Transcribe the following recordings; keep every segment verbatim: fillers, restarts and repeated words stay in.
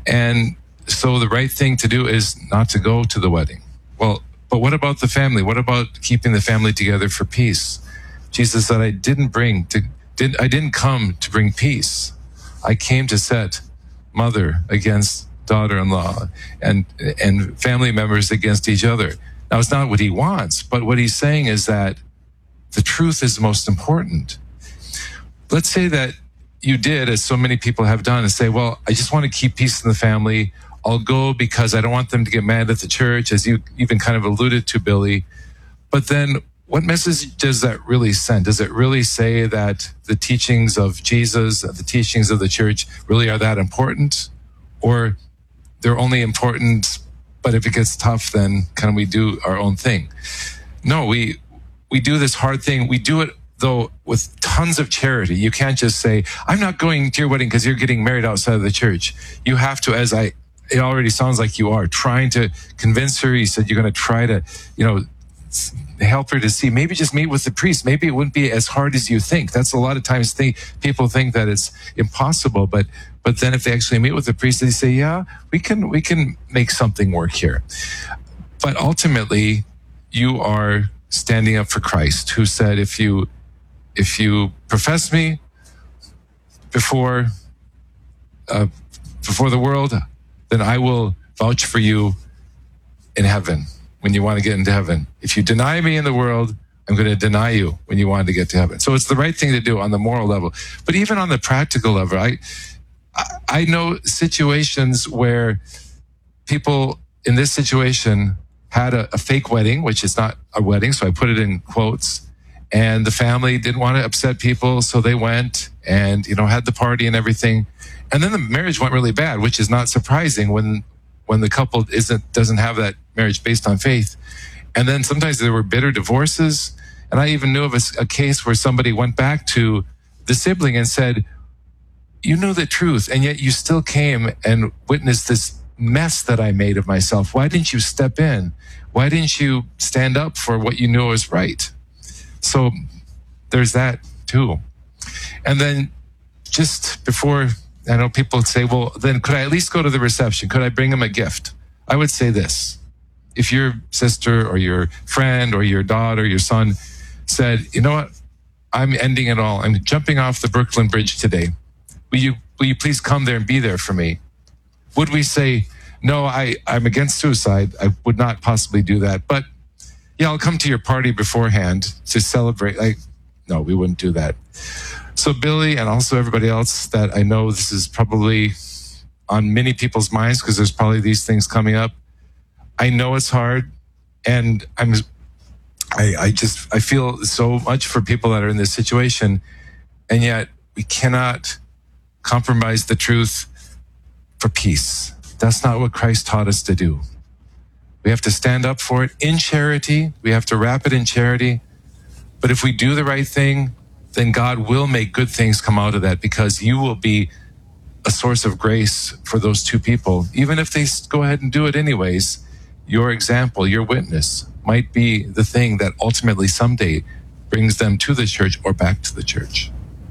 And so the right thing to do is not to go to the wedding. Well, but what about the family? What about keeping the family together for peace? Jesus said, I didn't bring to, did, I didn't come to bring peace. I came to set mother against daughter-in-law and, and family members against each other. Now, it's not what he wants, but what he's saying is that the truth is most important. Let's say that you did, as so many people have done, and say, well, I just want to keep peace in the family. I'll go because I don't want them to get mad at the church, as you even kind of alluded to, Billy. But then what message does that really send? Does it really say that the teachings of Jesus, the teachings of the church really are that important? Or they're only important, but if it gets tough, then can we do our own thing? No, we we do this hard thing. We do it, though, with tons of charity. You can't just say, I'm not going to your wedding because you're getting married outside of the church. You have to, as I, it already sounds like you are, trying to convince her. You said you're going to try to, you know, help her to see, maybe just meet with the priest. Maybe it wouldn't be as hard as you think. That's a lot of times think, people think that it's impossible, but but then if they actually meet with the priest, they say, yeah, we can we can make something work here. But ultimately, you are standing up for Christ, who said, if you if you profess me before uh, before the world, then I will vouch for you in heaven. When you want to get into heaven. If you deny me in the world, I'm going to deny you when you want to get to heaven. So it's the right thing to do on the moral level. But even on the practical level, I I know situations where people in this situation had a, a fake wedding, which is not a wedding, so I put it in quotes, and the family didn't want to upset people, so they went and, you know, had the party and everything. And then the marriage went really bad, which is not surprising when when the couple isn't doesn't have that marriage based on faith. And then sometimes there were bitter divorces. And I even knew of a, a case where somebody went back to the sibling and said, you knew the truth, and yet you still came and witnessed this mess that I made of myself. Why didn't you step in? Why didn't you stand up for what you knew was right? So there's that too. And then just before, I know people say, well, then could I at least go to the reception? Could I bring him a gift? I would say this. If your sister or your friend or your daughter, your son said, you know what, I'm ending it all. I'm jumping off the Brooklyn Bridge today. Will you, will you please come there and be there for me? Would we say, no, I, I'm against suicide. I would not possibly do that. But yeah, I'll come to your party beforehand to celebrate. Like, no, we wouldn't do that. So Billy, and also everybody else that I know, this is probably on many people's minds because there's probably these things coming up. I know it's hard, and I'm, I, I just, I feel so much for people that are in this situation, and yet we cannot compromise the truth for peace. That's not what Christ taught us to do. We have to stand up for it in charity. We have to wrap it in charity. But if we do the right thing, then God will make good things come out of that, because you will be a source of grace for those two people. Even if they go ahead and do it anyways, your example, your witness might be the thing that ultimately someday brings them to the church or back to the church.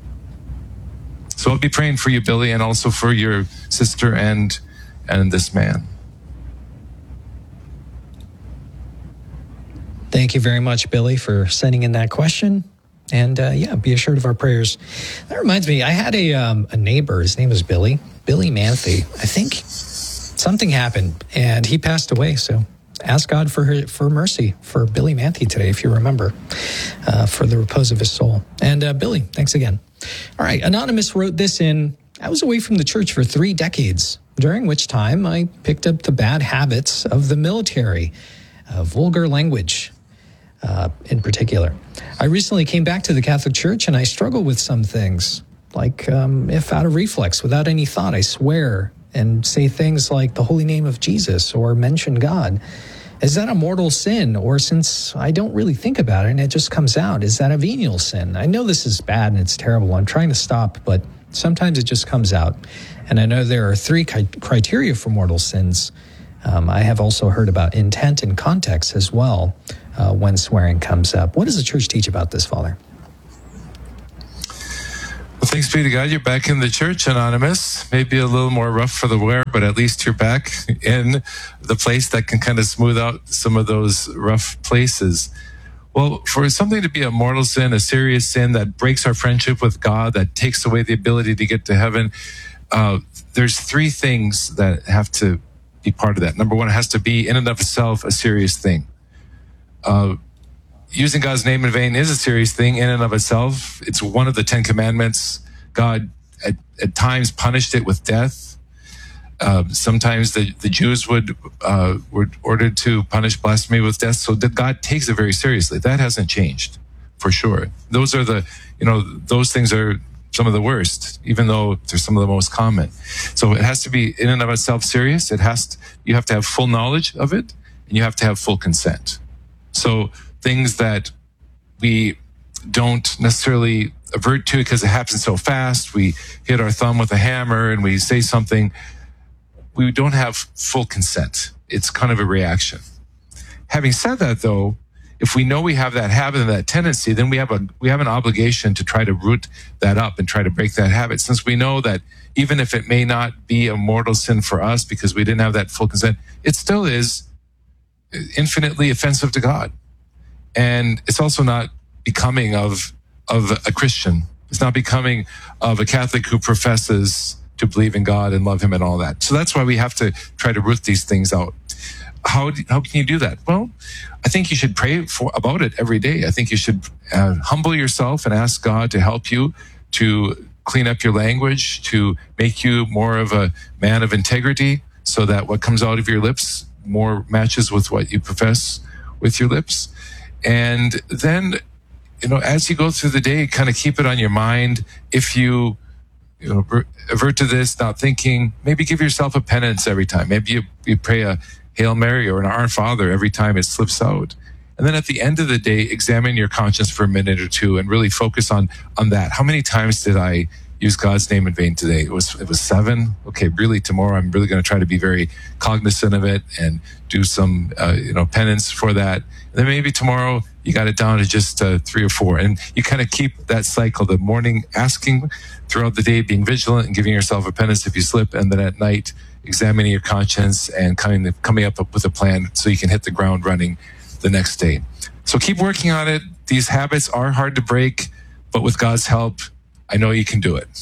So I'll be praying for you, Billy, and also for your sister and and this man. Thank you very much, Billy, for sending in that question. And uh, yeah, be assured of our prayers. That reminds me, I had a um, a neighbor. His name was Billy, Billy Manthe. I think something happened and he passed away. So ask God for her, for mercy for Billy Manthe today, if you remember, uh, for the repose of his soul. And uh, Billy, thanks again. All right, Anonymous wrote this in. I was away from the church for three decades, during which time I picked up the bad habits of the military, uh, vulgar language, Uh, in particular. I recently came back to the Catholic Church and I struggle with some things, like um, if out of reflex, without any thought, I swear and say things like the holy name of Jesus or mention God. Is that a mortal sin? Or since I don't really think about it and it just comes out, is that a venial sin? I know this is bad and it's terrible. I'm trying to stop, but sometimes it just comes out. And I know there are three criteria for mortal sins. Um, I have also heard about intent and context as well uh, when swearing comes up. What does the church teach about this, Father? Well, thanks be to God, you're back in the church, Anonymous. Maybe a little more rough for the wear, but at least you're back in the place that can kind of smooth out some of those rough places. Well, for something to be a mortal sin, a serious sin that breaks our friendship with God, that takes away the ability to get to heaven, uh, there's three things that have to be part of that. Number one, it has to be in and of itself a serious thing. Uh, using God's name in vain is a serious thing in and of itself. It's one of the Ten Commandments. God at, at times punished it with death. Uh, sometimes the, the Jews would uh, were ordered to punish blasphemy with death. So that God takes it very seriously. That hasn't changed, for sure. Those are the, you know, those things are some of the worst, even though they're some of the most common. So it has to be in and of itself serious. It has to, you have to have full knowledge of it, and you have to have full consent. So things that we don't necessarily avert to because it happens so fast, we hit our thumb with a hammer and we say something, we don't have full consent. It's kind of a reaction. Having said that, though, if we know we have that habit and that tendency, then we have a we have an obligation to try to root that up and try to break that habit. Since we know that even if it may not be a mortal sin for us because we didn't have that full consent, it still is infinitely offensive to God. And it's also not becoming of of a Christian. It's not becoming of a Catholic who professes to believe in God and love him and all that. So that's why we have to try to root these things out. How do, how can you do that? Well, I think you should pray for about it every day. I think you should uh, humble yourself and ask God to help you to clean up your language, to make you more of a man of integrity, so that what comes out of your lips more matches with what you profess with your lips. And then, you know, as you go through the day, kind of keep it on your mind. If you You know, avert to this, not thinking, maybe give yourself a penance every time. Maybe you, you pray a Hail Mary or an Our Father every time it slips out. And then at the end of the day, examine your conscience for a minute or two and really focus on, on that. How many times did I use God's name in vain today? It was, it was seven. Okay, really tomorrow I'm really going to try to be very cognizant of it and do some, uh, you know, penance for that. And then maybe tomorrow you got it down to just uh, three or four. And you kind of keep that cycle, the morning asking throughout the day, being vigilant and giving yourself a penance if you slip. And then at night, examining your conscience and coming, coming up with a plan so you can hit the ground running the next day. So keep working on it. These habits are hard to break, but with God's help, I know you can do it.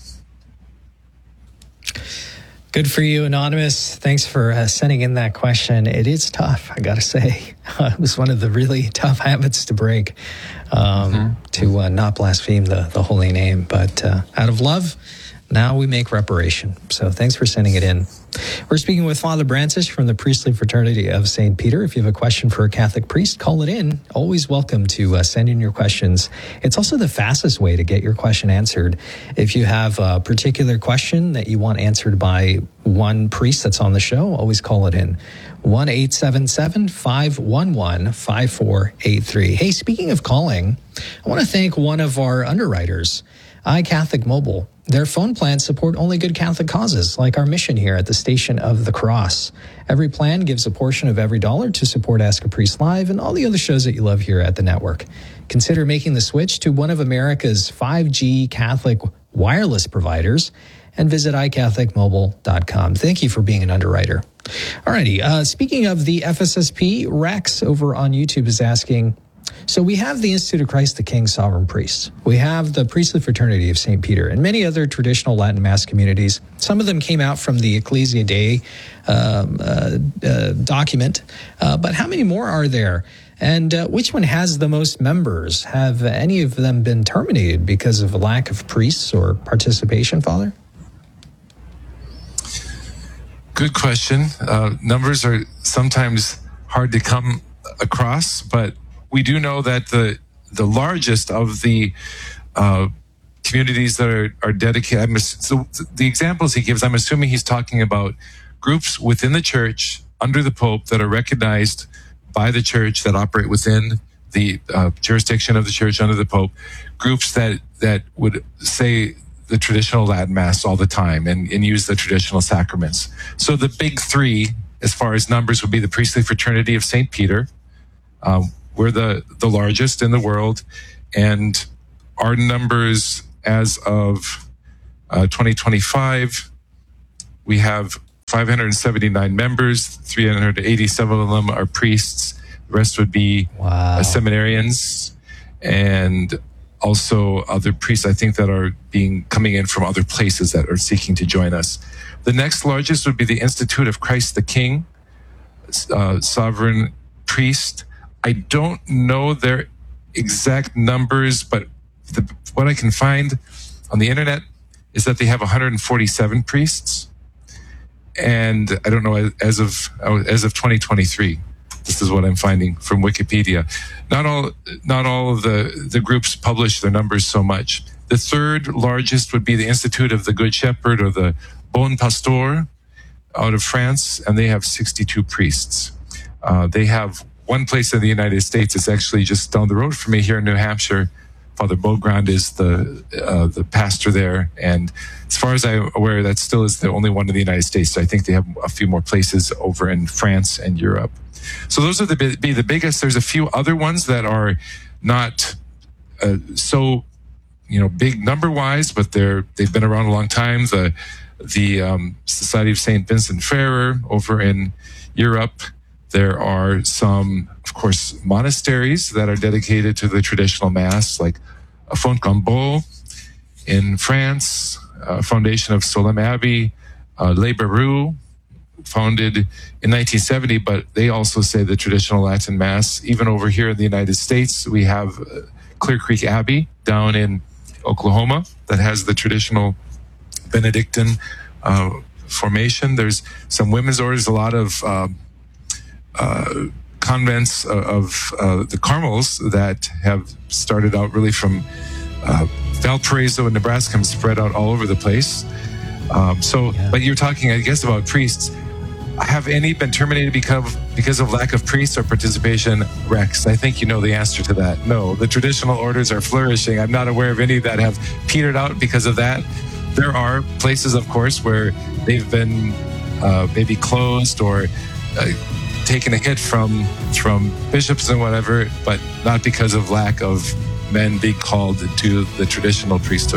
Good for you, Anonymous. Thanks for uh, sending in that question. It is tough, I got to say. Uh, it was one of the really tough habits to break, um, mm-hmm. to uh, not blaspheme the, the holy name. But uh, out of love, now we make reparation. So thanks for sending it in. We're speaking with Father Brancis from the Priestly Fraternity of Saint Peter. If you have a question for a Catholic priest, call it in. Always welcome to uh, send in your questions. It's also the fastest way to get your question answered. If you have a particular question that you want answered by one priest that's on the show, always call it in. one eight seven seven, five one one, five four eight three. Hey, speaking of calling, I want to thank one of our underwriters, iCatholic Mobile. Their phone plans support only good Catholic causes, like our mission here at the Station of the Cross. Every plan gives a portion of every dollar to support Ask a Priest Live and all the other shows that you love here at the network. Consider making the switch to one of America's five G Catholic wireless providers and visit i catholic mobile dot com. Thank you for being an underwriter. Alrighty, uh, speaking of the F S S P, Rex over on YouTube is asking, so we have the Institute of Christ the King Sovereign Priest. We have the Priestly Fraternity of Saint Peter and many other traditional Latin Mass communities. Some of them came out from the Ecclesia Dei um, uh, uh, document. Uh, but how many more are there? And uh, which one has the most members? Have any of them been terminated because of a lack of priests or participation, Father? Good question. Uh, numbers are sometimes hard to come across, but we do know that the the largest of the uh, communities that are, are dedicated, I'm, so the examples he gives, I'm assuming he's talking about groups within the church under the Pope that are recognized by the church, that operate within the uh, jurisdiction of the church under the Pope, groups that, that would say the traditional Latin Mass all the time and, and use the traditional sacraments. So the big three, as far as numbers, would be the Priestly Fraternity of Saint Peter. Um, We're the, the largest in the world, and our numbers as of uh, twenty twenty-five, we have five hundred seventy-nine members, three hundred eighty-seven of them are priests. The rest would be wow. uh, seminarians and also other priests, I think, that are being coming in from other places that are seeking to join us. The next largest would be the Institute of Christ the King, uh, sovereign priest. I don't know their exact numbers, but the, what I can find on the internet is that they have one hundred forty-seven priests. And I don't know, as of as of twenty twenty-three, this is what I'm finding from Wikipedia. Not all not all of the, the groups publish their numbers so much. The third largest would be the Institute of the Good Shepherd, or the Bon Pasteur, out of France, and they have sixty-two priests. Uh, they have one place in the United States. It's actually just down the road from me here in New Hampshire. Father Beaugrand is the uh, the pastor there, and as far as I'm aware, that still is the only one in the United States. So I think they have a few more places over in France and Europe. So those are the be the biggest. There's a few other ones that are not uh, so you know big number wise, but they're they've been around a long time. The the um, Society of Saint Vincent Ferrer over in Europe. There are some, of course, monasteries that are dedicated to the traditional Mass, like Fontcombeau in France, uh, foundation of Solesmes Abbey, uh, Les Barreaux, founded in nineteen seventy, but they also say the traditional Latin Mass. Even over here in the United States, we have uh, Clear Creek Abbey down in Oklahoma that has the traditional Benedictine uh, formation. There's some women's orders, a lot of uh, uh, convents of uh, the Carmels that have started out really from uh, Valparaiso in Nebraska and spread out all over the place. Um, so, yeah. But you're talking, I guess, about priests. Have any been terminated because of, because of lack of priests or participation? Rex, I think you know the answer to that. No, the traditional orders are flourishing. I'm not aware of any that have petered out because of that. There are places, of course, where they've been uh, maybe closed or uh, taken a hit from from bishops and whatever, but not because of lack of men being called to the traditional priesthood.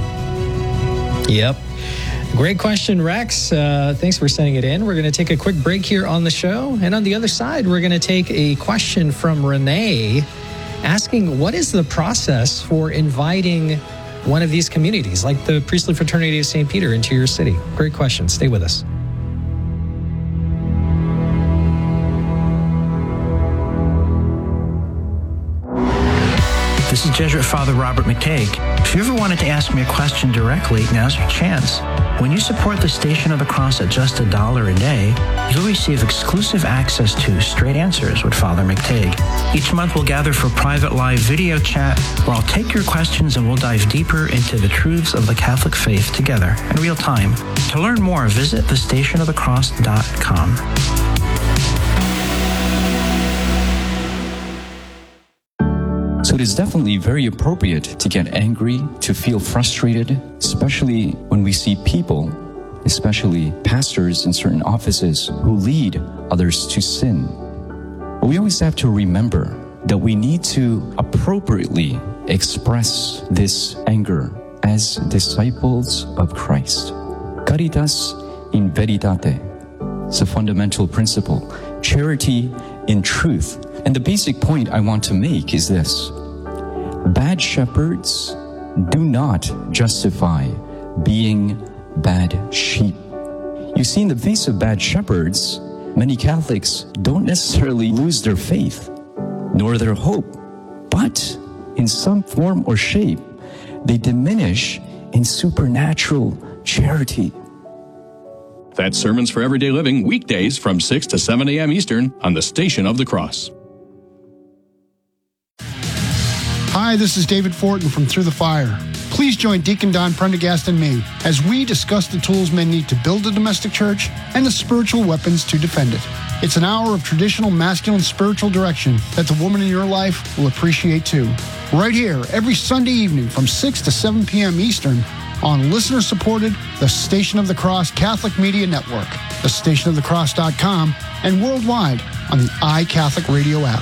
Yep. Great question, Rex. Uh, thanks for sending it in. We're going to take a quick break here on the show. And on the other side, we're going to take a question from Renee asking, what is the process for inviting one of these communities, like the Priestly Fraternity of Saint Peter, into your city? Great question. Stay with us. This is Jesuit Father Robert McTague. If you ever wanted to ask me a question directly, now's your chance. When you support the Station of the Cross at just a dollar a day, you'll receive exclusive access to Straight Answers with Father McTague. Each month we'll gather for private live video chat where I'll take your questions and we'll dive deeper into the truths of the Catholic faith together in real time. To learn more, visit the station of the cross dot com. So it is definitely very appropriate to get angry, to feel frustrated, especially when we see people, especially pastors in certain offices, who lead others to sin. But we always have to remember that we need to appropriately express this anger as disciples of Christ. Caritas in veritate. It's a fundamental principle. Charity in truth. And the basic point I want to make is this. Bad shepherds do not justify being bad sheep. You see, in the face of bad shepherds, many Catholics don't necessarily lose their faith, nor their hope, but in some form or shape, they diminish in supernatural charity. That's Sermons for Everyday Living, weekdays from six to seven a.m. Eastern on the Station of the Cross. Hi, this is David Fortin from Through the Fire. Please join Deacon Don Prendergast and me as we discuss the tools men need to build a domestic church and the spiritual weapons to defend it. It's an hour of traditional masculine spiritual direction that the woman in your life will appreciate too. Right here, every Sunday evening from six to seven p.m. Eastern on listener-supported The Station of the Cross Catholic Media Network, the station of the cross dot com, and worldwide on the iCatholic Radio app.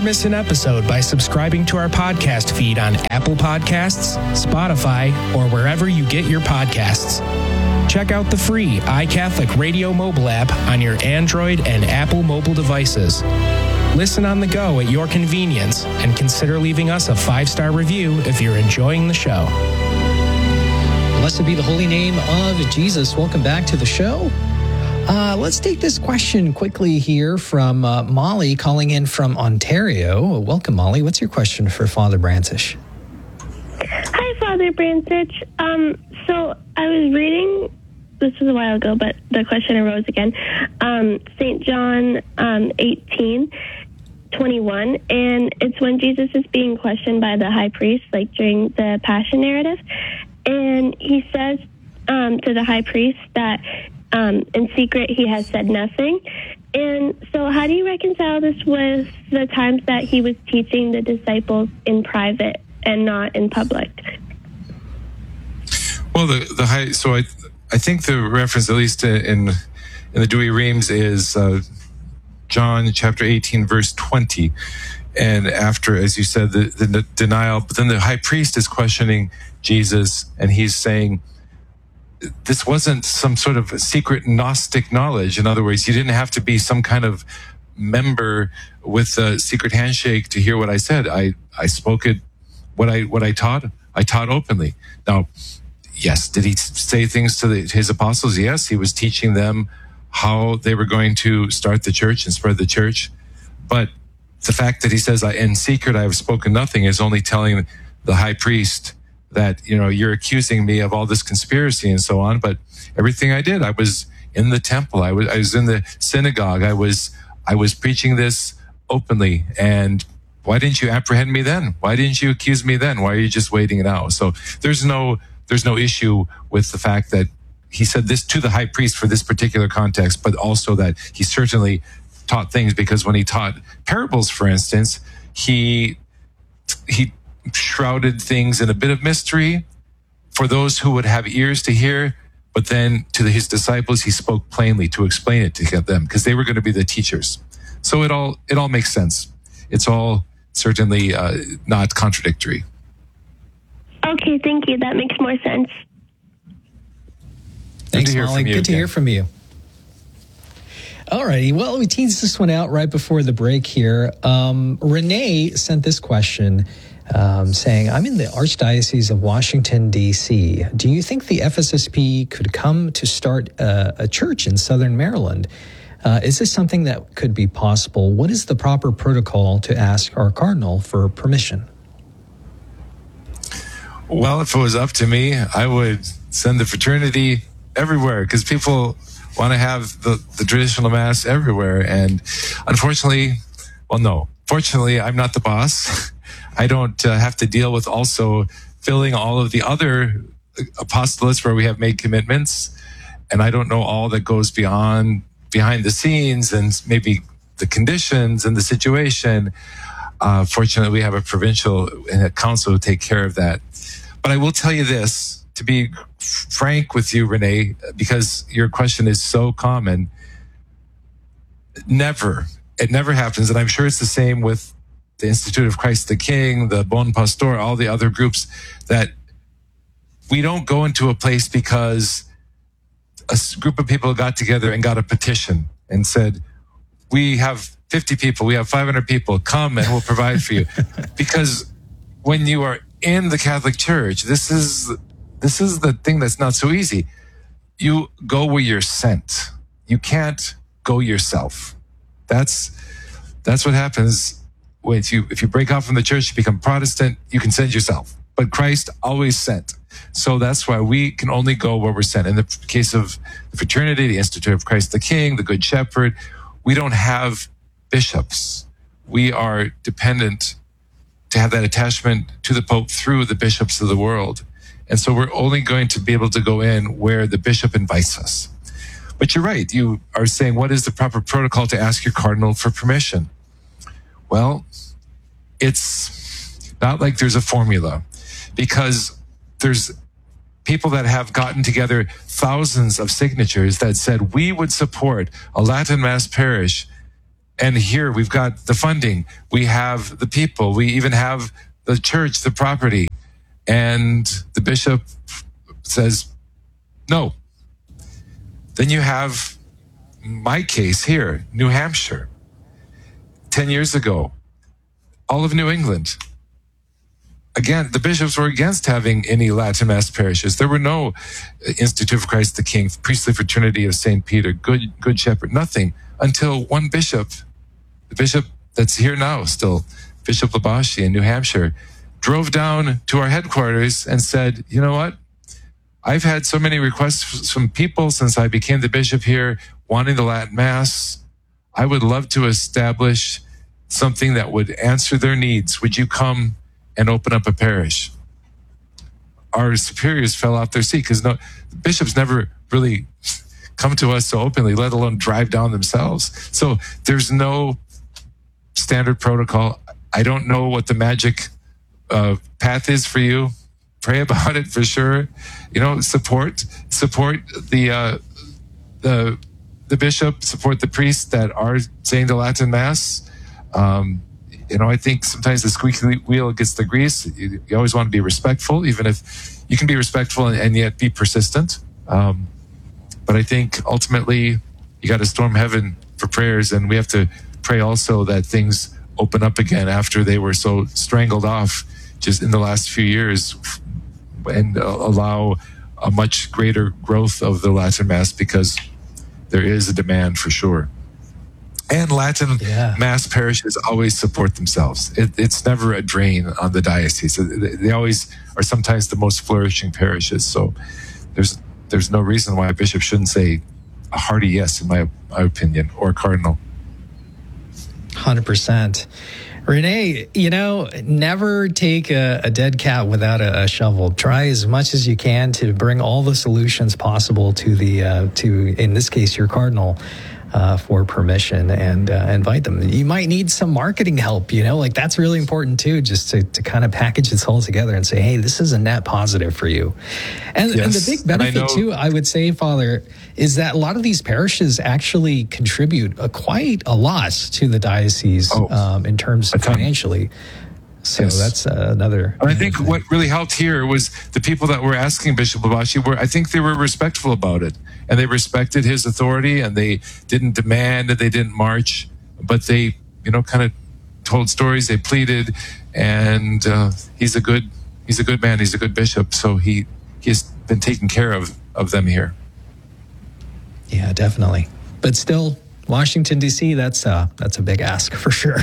miss an episode by subscribing to our podcast feed on Apple Podcasts, Spotify, or wherever you get your podcasts. Check out the free iCatholic Radio mobile app on your Android and Apple mobile devices. Listen on the go at your convenience and consider leaving us a five-star review if you're enjoying the show. Blessed be the holy name of Jesus. Welcome back to the show. Uh, let's take this question quickly here from uh, Molly calling in from Ontario. Welcome, Molly. What's your question for Father Brantich? Hi, Father Brantich. Um, so I was reading, this was a while ago, but the question arose again, um, Saint John um, eighteen twenty-one, and it's when Jesus is being questioned by the high priest, like during the Passion narrative, and he says um, to the high priest that um, in secret he has said nothing. And so how do you reconcile this with the times that he was teaching the disciples in private and not in public? Well, the the high. So I I think the reference, at least in in the Douay-Rheims, is uh, John chapter eighteen, verse twenty. And after, as you said, the, the denial, but then the high priest is questioning Jesus, and he's saying, this wasn't some sort of secret Gnostic knowledge. In other words, you didn't have to be some kind of member with a secret handshake to hear what I said. I, I spoke it, what I, what I taught, I taught openly. Now, yes, did he say things to the, his apostles? Yes, he was teaching them how they were going to start the church and spread the church. But the fact that he says, in secret, I have spoken nothing, is only telling the high priest that, you know, you're accusing me of all this conspiracy and so on. But everything I did, I was in the temple. I was, I was in the synagogue. I was, I was preaching this openly. And why didn't you apprehend me then? Why didn't you accuse me then? Why are you just waiting it out? So there's no, there's no issue with the fact that he said this to the high priest for this particular context, but also that he certainly taught things, because when he taught parables, for instance, he, he, shrouded things in a bit of mystery for those who would have ears to hear, but then to the, his disciples he spoke plainly to explain it to them, because they were going to be the teachers. So it all it all makes sense. It's all certainly uh, not contradictory. Okay, thank you. That makes more sense. Thanks, Molly. Good to hear from you. All righty. Well, we teased this one out right before the break here. Um, Renee sent this question. Um, saying, I'm in the Archdiocese of Washington, D C. Do you think the F S S P could come to start a, a church in Southern Maryland? Uh, is this something that could be possible? What is the proper protocol to ask our cardinal for permission? Well, if it was up to me, I would send the fraternity everywhere, because people want to have the, the traditional Mass everywhere. And unfortunately, well, no, fortunately, I'm not the boss. I don't uh, have to deal with also filling all of the other apostolates where we have made commitments. And I don't know all that goes beyond, behind the scenes, and maybe the conditions and the situation. Uh, fortunately, we have a provincial and a council who take care of that. But I will tell you this, to be frank with you, Renee, because your question is so common. Never, it never happens. And I'm sure it's the same with the Institute of Christ the King, the Bon Pastor, all the other groups, that we don't go into a place because a group of people got together and got a petition and said, we have fifty people, we have five hundred people, come and we'll provide for you. Because when you are in the Catholic Church, this is, this is the thing that's not so easy. You go where you're sent. You can't go yourself. That's, that's what happens. If you, if you break off from the church, you become Protestant, you can send yourself. But Christ always sent. So that's why we can only go where we're sent. In the case of the fraternity, the Institute of Christ the King, the Good Shepherd, we don't have bishops. We are dependent to have that attachment to the Pope through the bishops of the world. And so we're only going to be able to go in where the bishop invites us. But you're right. You are saying, what is the proper protocol to ask your cardinal for permission? Well, it's not like there's a formula, because there's people that have gotten together thousands of signatures that said we would support a Latin Mass parish And here we've got the funding, we have the people, we even have the church, the property. And the bishop says, no. Then you have my case here, New Hampshire. Ten years ago, all of New England. Again, the bishops were against having any Latin Mass parishes. There were no Institute of Christ the King, Priestly Fraternity of Saint Peter, Good Good Shepherd, nothing, until one bishop, the bishop that's here now still, Bishop Labashi in New Hampshire, drove down to our headquarters and said, you know what? I've had so many requests from people since I became the bishop here wanting the Latin Mass. I would love to establish something that would answer their needs. Would you come and open up a parish? Our superiors fell off their seat because no, bishops never really come to us so openly, let alone drive down themselves. So there's no standard protocol. I don't know what the magic uh, path is for you. Pray about it for sure. You know, support support the uh, the the bishop, support the priests that are saying the Latin Mass. Um, You know, I think sometimes the squeaky wheel gets the grease. You, you always want to be respectful, even if you can be respectful and, and yet be persistent. Um, but I think ultimately you got to storm heaven for prayers, and we have to pray also that things open up again after they were so strangled off just in the last few years, and uh, allow a much greater growth of the Latin Mass, because there is a demand for sure. And Latin yeah. Mass parishes always support themselves. It, it's never a drain on the diocese. They always are sometimes the most flourishing parishes. So there's there's no reason why a bishop shouldn't say a hearty yes, in my, my opinion, or a cardinal. one hundred percent. Renee, you know, never take a, a dead cat without a, a shovel. Try as much as you can to bring all the solutions possible to the, uh, to, in this case, your cardinal. Uh, for permission, and uh, invite them. You might need some marketing help, you know, like that's really important too, just to, to kind of package this all together and say, hey, this is a net positive for you. And, yes. and the big benefit I know, too, I would say, Father, is that a lot of these parishes actually contribute a, quite a lot to the diocese oh, um, in terms of financially. So yes. that's uh, another. And I think thing. What really helped here was the people that were asking Bishop Labashi were, I think they were respectful about it, and they respected his authority, and they didn't demand, and they didn't march, but they, you know, kind of told stories. They pleaded, and uh, he's a good, he's a good man. He's a good bishop. So he he's been taking care of of them here. Yeah, definitely. But still, Washington, D C, that's uh, that's a big ask for sure.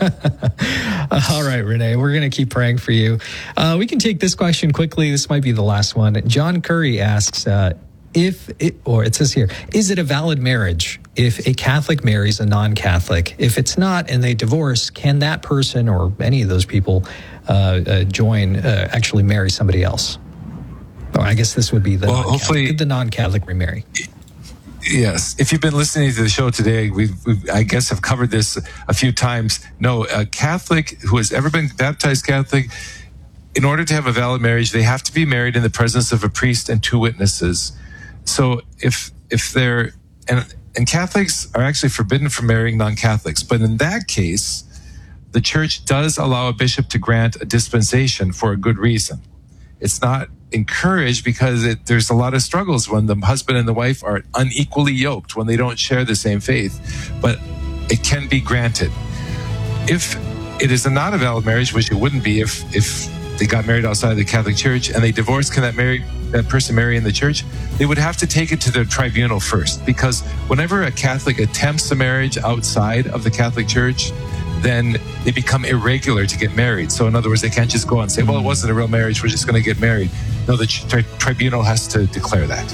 All right, Renee, we're going to keep praying for you. Uh, we can take this question quickly. This might be the last one. John Curry asks, uh, if it, or it says here, is it a valid marriage if a Catholic marries a non-Catholic? If it's not and they divorce, can that person or any of those people uh, uh, join, uh, actually marry somebody else? Or I guess this would be the well, non-Catholic. Hopefully, Did the non-Catholic remarry? Yes. If you've been listening to the show today, we I guess have covered this a few times. No, a Catholic who has ever been baptized Catholic, in order to have a valid marriage, they have to be married in the presence of a priest and two witnesses. So if if they're, and, and Catholics are actually forbidden from marrying non-Catholics, but in that case, the church does allow a bishop to grant a dispensation for a good reason. It's not encouraged because it, there's a lot of struggles when the husband and the wife are unequally yoked, when they don't share the same faith, but it can be granted. If it is a not a valid marriage, which it wouldn't be if if they got married outside of the Catholic Church and they divorced, can that marry that person marry in the church? They would have to take it to the tribunal first, because whenever a Catholic attempts a marriage outside of the Catholic Church, then they become irregular to get married. So in other words, they can't just go and say, well, it wasn't a real marriage, we're just going to get married. No, the tri- tribunal has to declare that.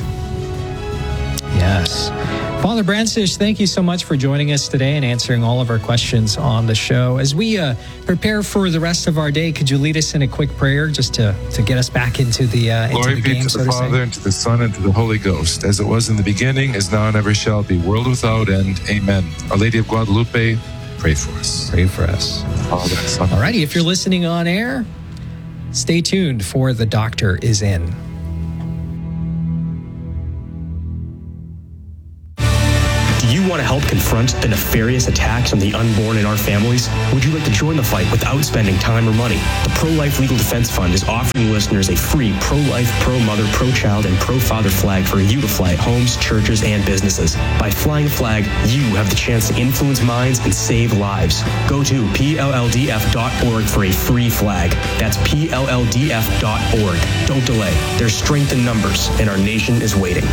Yes. Father Brandstitch, thank you so much for joining us today and answering all of our questions on the show. As we uh, prepare for the rest of our day, could you lead us in a quick prayer just to, to get us back into the, uh, into Glory the be game, to so the to Father, say? and to the Son, and to the Holy Ghost, as it was in the beginning, is now, and ever shall be, world without end. Amen. Our Lady of Guadalupe, pray for us. Pray for us. Father, Son. All righty, if you're listening on air, stay tuned for The Doctor is In. Do you want to help confront the nefarious attacks on the unborn in our families? Would you like to join the fight without spending time or money? The Pro-Life Legal Defense Fund is offering listeners a free pro-life, pro-mother, pro-child, and pro-father flag for you to fly at homes, churches, and businesses. By flying a flag, you have the chance to influence minds and save lives. Go to P L L D F dot org for a free flag. That's P L L D F dot org. Don't delay. There's strength in numbers, and our nation is waiting.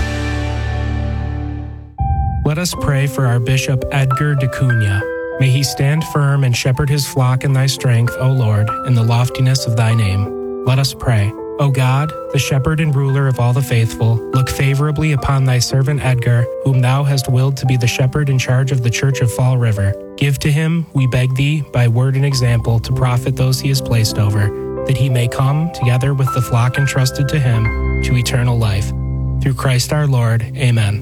Let us pray for our Bishop Edgar de Cunha. May he stand firm and shepherd his flock in thy strength, O Lord, in the loftiness of thy name. Let us pray. O God, the shepherd and ruler of all the faithful, look favorably upon thy servant Edgar, whom thou hast willed to be the shepherd in charge of the Church of Fall River. Give to him, we beg thee, by word and example, to profit those he has placed over, that he may come, together with the flock entrusted to him, to eternal life. Through Christ our Lord. Amen.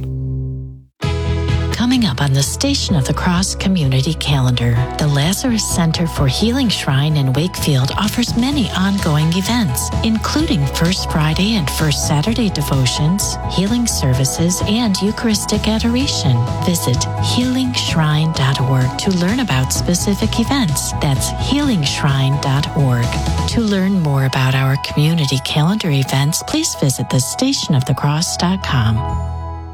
Coming up on the Station of the Cross Community Calendar, the Lazarus Center for Healing Shrine in Wakefield offers many ongoing events, including First Friday and First Saturday devotions, healing services, and Eucharistic adoration. Visit healing shrine dot org to learn about specific events. That's healing shrine dot org. To learn more about our community calendar events, please visit the station of the cross dot com.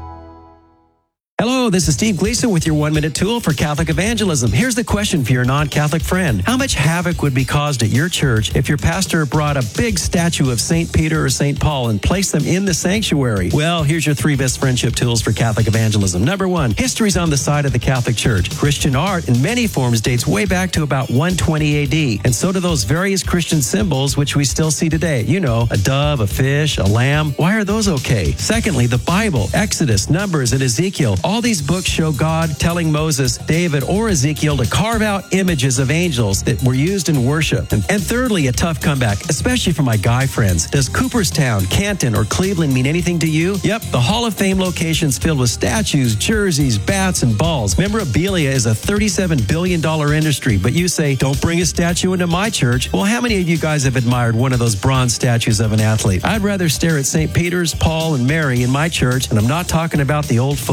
Hello, this is Steve Gleason with your one-minute tool for Catholic evangelism. Here's the question for your non-Catholic friend. How much havoc would be caused at your church if your pastor brought a big statue of Saint Peter or Saint Paul and placed them in the sanctuary? Well, here's your three best friendship tools for Catholic evangelism. Number one, history's on the side of the Catholic Church. Christian art in many forms dates way back to about one twenty A D, and so do those various Christian symbols which we still see today. You know, a dove, a fish, a lamb. Why are those okay? Secondly, the Bible, Exodus, Numbers, and Ezekiel. All these books show God telling Moses, David, or Ezekiel to carve out images of angels that were used in worship. And, and thirdly, a tough comeback, especially for my guy friends. Does Cooperstown, Canton, or Cleveland mean anything to you? Yep, the Hall of Fame location's filled with statues, jerseys, bats, and balls. Memorabilia is a thirty-seven billion dollars industry, but you say, don't bring a statue into my church. Well, how many of you guys have admired one of those bronze statues of an athlete? I'd rather stare at Saint Peter's, Paul, and Mary in my church, and I'm not talking about the old